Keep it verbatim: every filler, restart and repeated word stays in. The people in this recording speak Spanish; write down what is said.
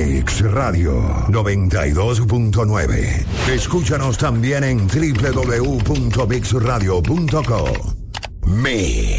Mix Radio noventa y dos punto nueve. Escúchanos también en doble u doble u doble u punto mix radio punto co. Mix.